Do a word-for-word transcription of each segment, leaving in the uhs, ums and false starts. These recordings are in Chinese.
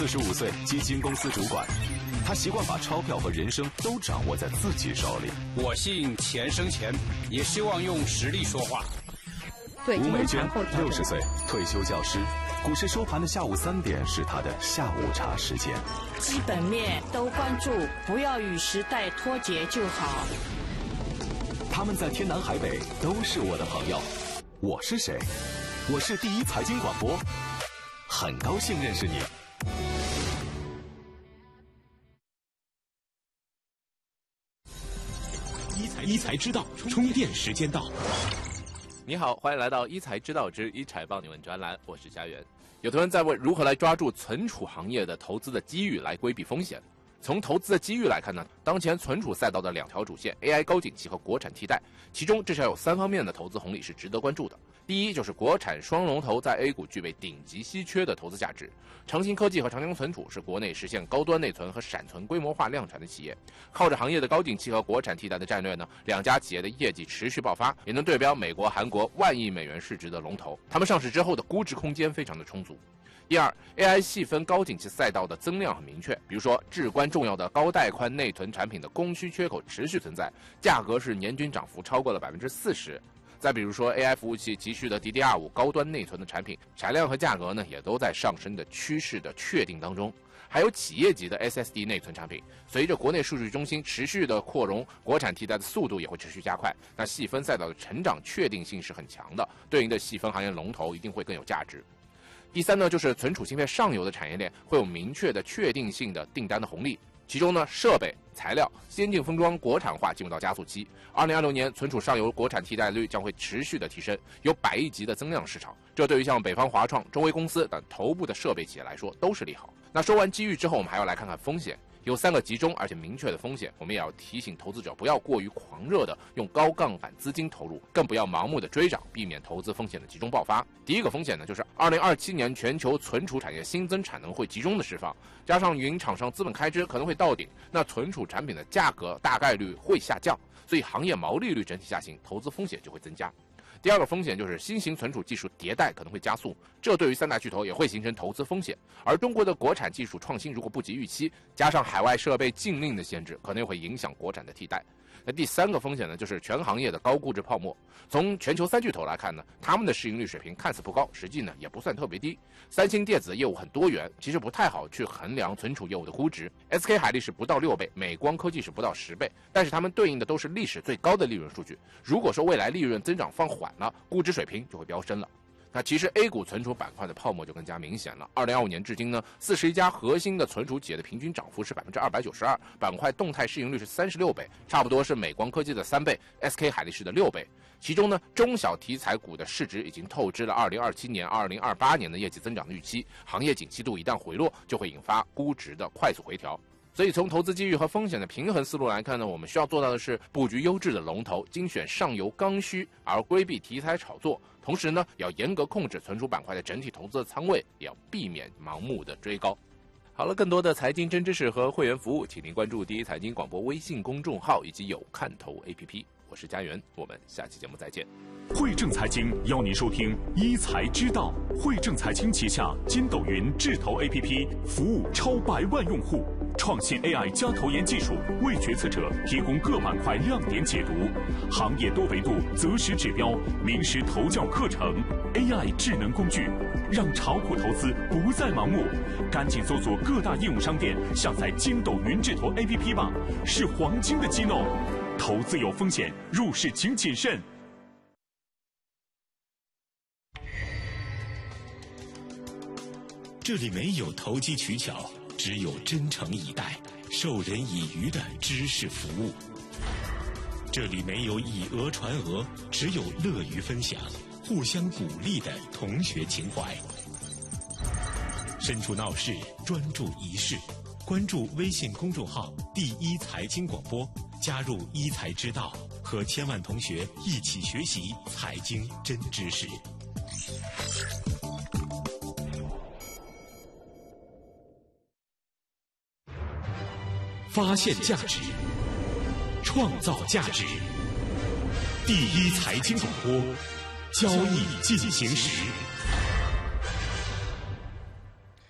四十五岁，基金公司主管，他习惯把钞票和人生都掌握在自己手里。 我信钱生钱，也希望用实力说话。 对， 吴美娟，六十岁，退休教师。股市收盘的下午三点是她的下午茶时间。 基本面都关注，不要与时代脱节就好。 他们在天南海北都是我的朋友。我是谁？我是第一财经广播，很高兴认识你。 一财一财知道，充电时间到。 你好，欢迎来到一财知道之一财帮你问专栏，我是佳媛。有同学在问如何来抓住存储行业的投资的机遇来规避风险。从投资的机遇来看呢，当前存储赛道的两条主线 A I 高景气和国产替代，其中至少有三方面的投资红利是值得关注的。第一，就是国产双龙头在 A 股具备顶级稀缺的投资价值。长兴科技和长江存储是国内实现高端内存和闪存规模化量产的企业，靠着行业的高景气和国产替代的战略呢，两家企业的业绩持续爆发，也能对标美国、韩国万亿美元市值的龙头。他们上市之后的估值空间非常的充足。第二 ，A I 细分高景气赛道的增量很明确，比如说至关重要的高带宽内存产品的供需缺口持续存在，价格是年均涨幅超过了百分之四十。再比如说 A I 服务器急需的 D D R 五 高端内存的产品，产量和价格呢也都在上升的趋势的确定当中。还有企业级的 S S D 内存产品，随着国内数据中心持续的扩容，国产替代的速度也会持续加快。那细分赛道的成长确定性是很强的，对应的细分行业龙头一定会更有价值。第三呢，就是存储芯片上游的产业链会有明确的确定性的订单的红利，其中呢，设备、材料、先进封装国产化进入到加速期。二零二六年，存储上游国产替代率将会持续的提升，有百亿级的增量市场。这对于像北方华创、中微公司等头部的设备企业来说都是利好。那说完机遇之后，我们还要来看看风险。有三个集中而且明确的风险，我们也要提醒投资者不要过于狂热的用高杠杆资金投入，更不要盲目的追涨，避免投资风险的集中爆发。第一个风险呢，就是二零二七年全球存储产业新增产能会集中的释放，加上云厂商资本开支可能会到顶，那存储产品的价格大概率会下降，所以行业毛利率整体下行，投资风险就会增加。第二个风险就是新型存储技术迭代可能会加速，这对于三大巨头也会形成投资风险。而中国的国产技术创新如果不及预期，加上海外设备禁令的限制，可能会影响国产的替代。那第三个风险呢，就是全行业的高估值泡沫。从全球三巨头来看呢，他们的市盈率水平看似不高，实际呢也不算特别低。三星电子的业务很多元，其实不太好去衡量存储业务的估值。S K 海力士不到六倍，美光科技是不到十倍，但是他们对应的都是历史最高的利润数据。如果说未来利润增长放缓了，估值水平就会飙升了。那其实 A 股存储板块的泡沫就更加明显了。二零二五年至今呢，四十一家核心的存储企业的平均涨幅是百分之二百九十二，板块动态市盈率是三十六倍，差不多是美光科技的三倍 ，S K 海力士的六倍。其中呢，中小题材股的市值已经透支了二零二七年、二零二八年的业绩增长的预期，行业景气度一旦回落，就会引发估值的快速回调。所以从投资机遇和风险的平衡思路来看呢，我们需要做到的是布局优质的龙头，精选上游刚需，而规避题材炒作。同时呢，要严格控制存储板块的整体投资的仓位，也要避免盲目的追高。好了，更多的财经真知识和会员服务，请您关注第一财经广播微信公众号以及有看头 A P P。我是佳媛，我们下期节目再见。 汇正财经邀您收听一财知道。汇正财经旗下筋斗云智投 A P P 服务超百万用户，创新 A I 加投研技术，为决策者提供各板块亮点解读，行业多维度择时指标，名师投教课程 ，A I 智能工具，让炒股投资不再盲目。赶紧搜索各大应用商店，下载筋斗云智投 A P P 吧，是黄金的机弄。投资有风险，入市请谨慎。这里没有投机取巧，只有真诚以待、授人以渔的知识服务。这里没有以讹传讹，只有乐于分享、互相鼓励的同学情怀。身处闹市，专注一事。关注微信公众号“第一财经广播”，加入一财知道，和千万同学一起学习财经真知识。发现价值，创造价值。第一财经广播，交易进行时。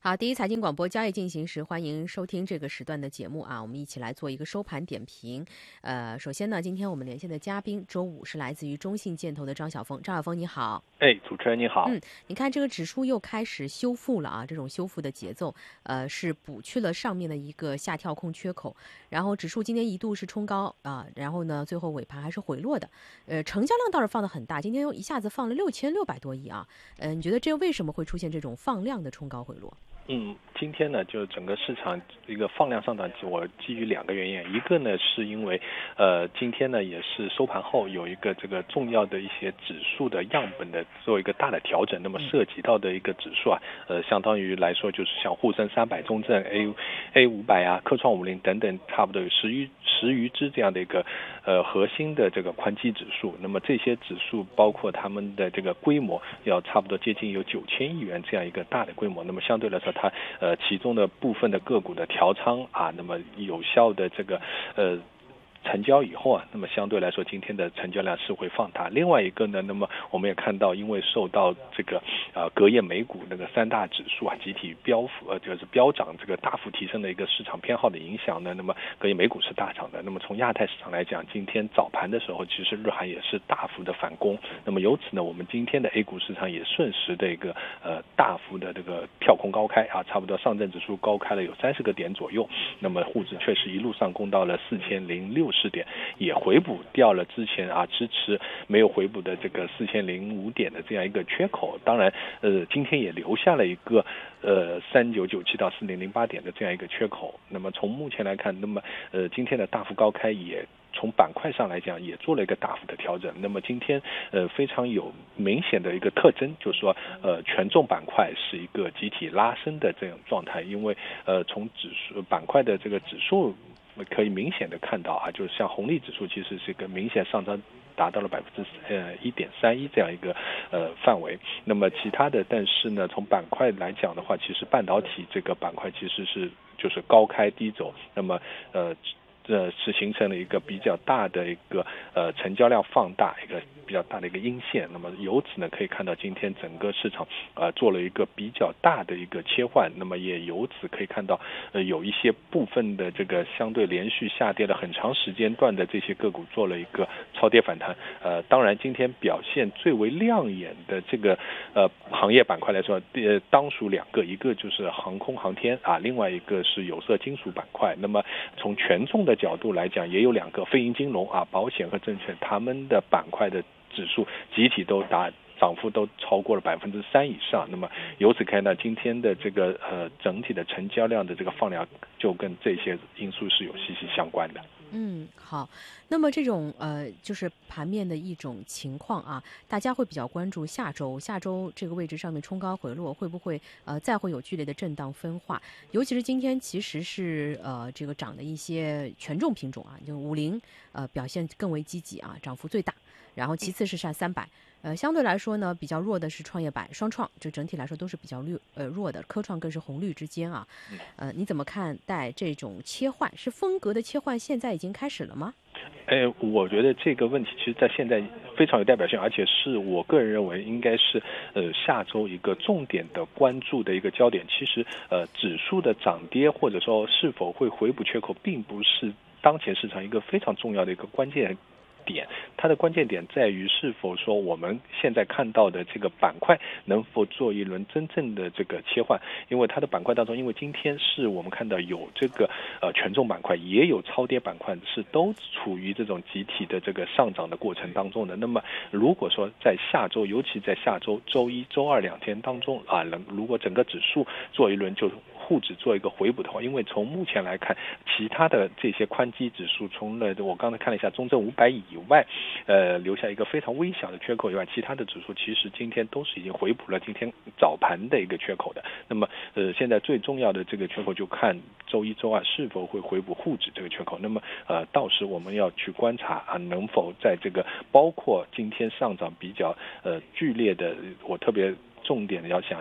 好，第一财经广播交易进行时，欢迎收听这个时段的节目啊，我们一起来做一个收盘点评。呃，首先呢，今天我们连线的嘉宾，周五是来自于中信建投的张晓峰。张晓峰你好。 哎，主持人你好。 嗯，你看这个指数又开始修复了啊，这种修复的节奏，呃，是补去了上面的一个下跳空缺口，然后指数今天一度是冲高啊，然后呢，最后尾盘还是回落的。呃，成交量倒是放得很大，今天又一下子放了六千六百多亿啊。呃，你觉得这为什么会出现这种放量的冲高回落？ 嗯，今天呢，就整个市场一个放量上涨，我基于两个原因，一个呢是因为，呃，今天呢也是收盘后有一个这个重要的一些指数的样本的做一个大的调整，那么涉及到的一个指数啊，呃，相当于来说就是像沪深三百、中证 A A 五百啊、科创五零等等，差不多有十余十余只这样的一个呃核心的这个宽基指数，那么这些指数包括他们的这个规模要差不多接近有九千亿元这样一个大的规模，那么相对来说它呃其中的部分的个股的调仓啊，那么有效的这个呃成交以后啊，那么相对来说今天的成交量是会放大。另外一个呢，那么我们也看到，因为受到这个呃隔夜美股那个三大指数啊集体飙幅呃就是飙涨这个大幅提升的一个市场偏好的影响呢，那么隔夜美股是大涨的。那么从亚太市场来讲，今天早盘的时候，其实日韩也是大幅的反攻。那么由此呢，我们今天的 A 股市场也顺势的一个呃大幅的这个跳空高开啊，差不多上证指数高开了有三十个点左右。那么沪指确实一路上攻到了四千零六十点，也回补掉了之前啊支持没有回补的这个四千零五点的这样一个缺口。当然，呃，今天也留下了一个呃三九九七到四零零八点的这样一个缺口。那么从目前来看，那么呃今天的大幅高开也从板块上来讲也做了一个大幅的调整。那么今天呃非常有明显的一个特征，就是说呃权重板块是一个集体拉升的这种状态，因为呃从指数板块的这个指数可以明显的看到啊，就是像红利指数其实是一个明显上涨，达到了百分之呃一点三一这样一个呃范围。那么其他的，但是呢，从板块来讲的话，其实半导体这个板块其实是就是高开低走，那么呃呃是形成了一个比较大的一个呃成交量放大一个比较大的一个阴线。那么由此呢，可以看到今天整个市场呃做了一个比较大的一个切换。那么也由此可以看到呃有一些部分的这个相对连续下跌了很长时间段的这些个股做了一个超跌反弹。呃，当然今天表现最为亮眼的这个呃行业板块来说，呃当属两个，一个就是航空航天啊，另外一个是有色金属板块。那么从权重的角度来讲，也有两个非银金融啊、保险和证券，他们的板块的指数集体都达涨幅都超过了百分之三以上。那么由此看到今天的这个呃整体的成交量的这个放量，就跟这些因素是有息息相关的。 嗯，好。那么这种呃，就是盘面的一种情况啊，大家会比较关注下周，下周这个位置上面冲高回落，会不会呃再会有剧烈的震荡分化？尤其是今天其实是呃这个涨的一些权重品种啊，就五零呃表现更为积极啊，涨幅最大。然后其次是上三百，呃，相对来说呢，比较弱的是创业板、双创，这整体来说都是比较绿呃弱的，科创更是红绿之间啊。呃，你怎么看待这种切换？是风格的切换，现在已经开始了吗？ 哎，我觉得这个问题其实在现在非常有代表性，而且是我个人认为应该是呃下周一个重点的关注的一个焦点。其实呃指数的涨跌或者说是否会回补缺口，并不是当前市场一个非常重要的一个关键点，它的关键点在于是否说我们现在看到的这个板块能否做一轮真正的这个切换。因为它的板块当中，因为今天是我们看到有这个呃权重板块，也有超跌板块，是都处于这种集体的这个上涨的过程当中的。那么如果说在下周，尤其在下周周一周二两天当中啊，如果整个指数做一轮就沪指做一个回补的话，因为从目前来看，其他的这些宽基指数，除了我刚才看了一下中证五百以外，呃，留下一个非常微小的缺口以外，其他的指数其实今天都是已经回补了今天早盘的一个缺口的。那么，呃，现在最重要的这个缺口就看周一周二是否会回补沪指这个缺口。那么，呃，到时我们要去观察啊，能否在这个包括今天上涨比较呃剧烈的，我特别重点的要想看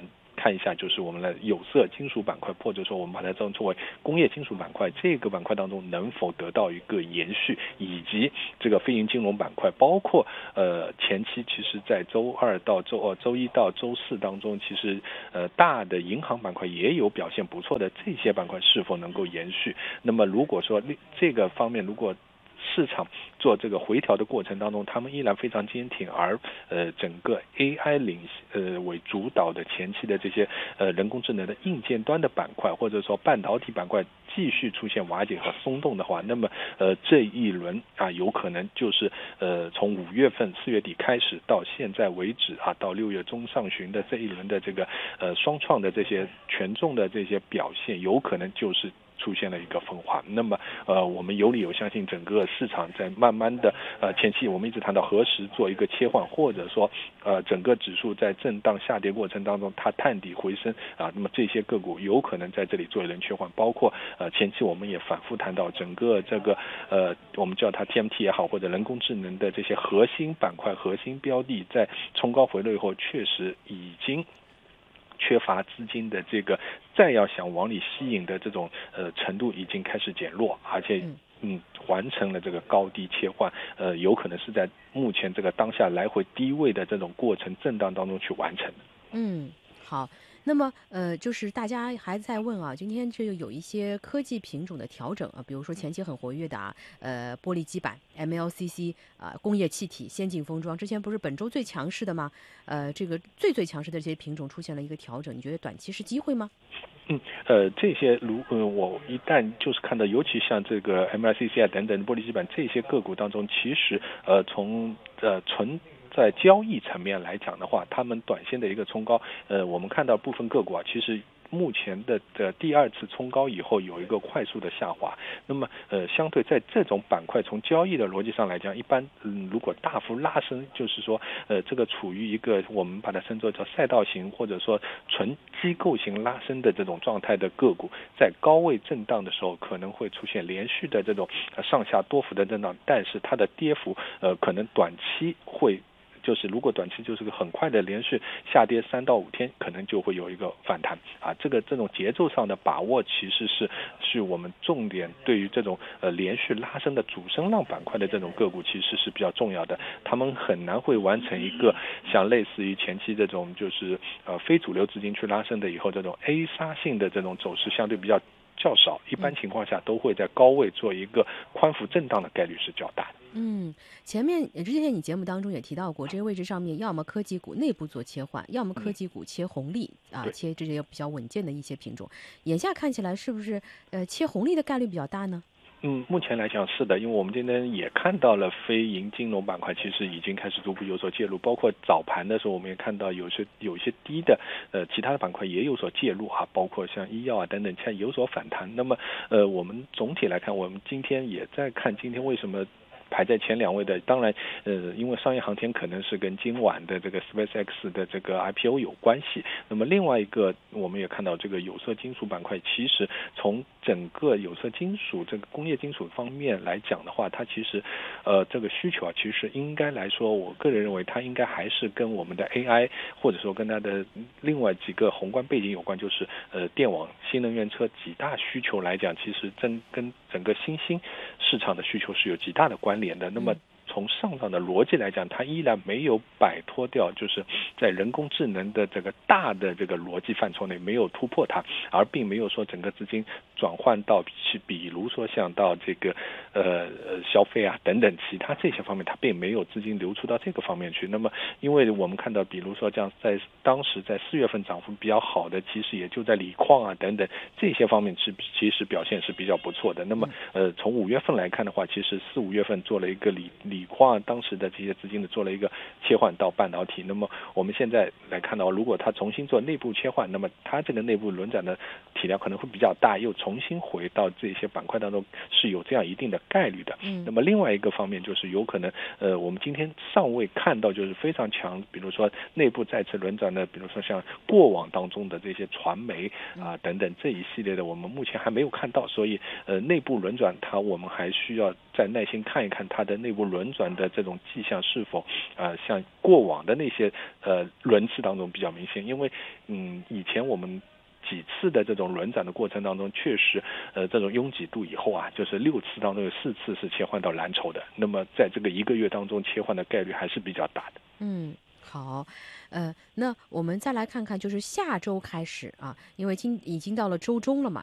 看一下就是我们的有色金属板块，或者说我们把它称作为工业金属板块，这个板块当中能否得到一个延续，以及这个非银金融板块，包括呃前期其实在周二到周二、周一到周四当中，其实呃大的银行板块也有表现不错的，这些板块是否能够延续？那么如果说这个方面如果市场做这个回调的过程当中，他们依然非常坚挺，而呃整个 A I 领呃为主导的前期的这些呃人工智能的硬件端的板块，或者说半导体板块继续出现瓦解和松动的话，那么呃这一轮啊有可能就是呃从五月份四月底开始到现在为止啊，到六月中上旬的这一轮的这个呃双创的这些权重的这些表现，有可能就是出现了一个分化。那么呃我们有理由相信整个市场在慢慢的呃前期我们一直谈到何时做一个切换，或者说呃整个指数在震荡下跌过程当中它探底回升啊，那么这些个股有可能在这里做一轮切换，包括呃前期我们也反复谈到整个这个呃我们叫它 T M T 也好，或者人工智能的这些核心板块核心标的在冲高回落以后确实已经缺乏资金的这个再要想往里吸引的这种呃程度已经开始减弱，而且嗯完成了这个高低切换，呃有可能是在目前这个当下来回低位的这种过程震荡当中去完成的。 嗯，好。那么，呃，就是大家还在问啊，今天这个有一些科技品种的调整啊，比如说前期很活跃的啊，呃，玻璃基板、M L C C 啊、呃，工业气体、先进封装，之前不是本周最强势的吗？呃，这个最最强势的这些品种出现了一个调整，你觉得短期是机会吗？ 嗯，呃，这些如呃，我一旦就是看到，尤其像这个 M L C C 啊等等玻璃基板这些个股当中，其实呃从呃纯在交易层面来讲的话，他们短线的一个冲高，呃，我们看到部分个股啊，其实目前的的第二次冲高以后有一个快速的下滑。那么呃，相对在这种板块从交易的逻辑上来讲，一般嗯，如果大幅拉升，就是说呃，这个处于一个我们把它称作叫赛道型或者说纯机构型拉升的这种状态的个股，在高位震荡的时候可能会出现连续的这种呃上下多幅的震荡，但是它的跌幅呃可能短期会。就是如果短期就是个很快的连续下跌三到五天，可能就会有一个反弹啊。这个这种节奏上的把握，其实是是我们重点对于这种呃连续拉升的主升浪板块的这种个股，其实是比较重要的。他们很难会完成一个像类似于前期这种就是呃非主流资金去拉升的以后这种 A 杀性的这种走势相对比较较少，一般情况下都会在高位做一个宽幅震荡的概率是较大的。 嗯，前面之前你节目当中也提到过，这个位置上面要么科技股内部做切换，要么科技股切红利、嗯、啊，切这些比较稳健的一些品种。眼下看起来是不是呃切红利的概率比较大呢？ 嗯，目前来讲是的，因为我们今天也看到了非银金融板块其实已经开始逐步有所介入，包括早盘的时候我们也看到有些有一些低的呃其他的板块也有所介入啊，包括像医药啊等等，现在有所反弹。那么呃我们总体来看，我们今天也在看今天为什么排在前两位的，当然呃因为商业航天可能是跟今晚的这个 SpaceX 的这个 I P O 有关系。那么另外一个我们也看到这个有色金属板块，其实从整个有色金属这个工业金属方面来讲的话，它其实呃这个需求啊，其实应该来说，我个人认为它应该还是跟我们的 A I 或者说跟它的另外几个宏观背景有关，就是呃电网、新能源车几大需求来讲，其实真跟整个新兴市场的需求是有极大的关联的。那么从上涨的逻辑来讲，它依然没有摆脱掉，就是在人工智能的这个大的这个逻辑范畴内没有突破它，而并没有说整个资金转换到比比如说像到这个呃消费啊等等其他这些方面，它并没有资金流出到这个方面去。那么因为我们看到比如说这样在当时在四月份涨幅比较好的，其实也就在锂矿啊等等这些方面是其实表现是比较不错的。那么呃从五月份来看的话，其实四五月份做了一个锂锂矿当时的这些资金的做了一个切换到半导体。那么我们现在来看到，如果它重新做内部切换，那么它这个内部轮转的体量可能会比较大，又重新回到这些板块当中是有这样一定的概率的。嗯，那么另外一个方面就是有可能呃我们今天尚未看到就是非常强，比如说内部再次轮转的，比如说像过往当中的这些传媒啊、呃、等等这一系列的，我们目前还没有看到，所以呃内部轮转它我们还需要再耐心看一看它的内部轮转的这种迹象是否呃像过往的那些呃轮次当中比较明显，因为嗯以前我们几次的这种轮转的过程当中，确实呃这种拥挤度以后啊，就是六次当中有四次是切换到蓝筹的，那么在这个一个月当中切换的概率还是比较大的。 嗯。好，呃，那我们再来看看，就是下周开始啊，因为今已经到了周中了嘛，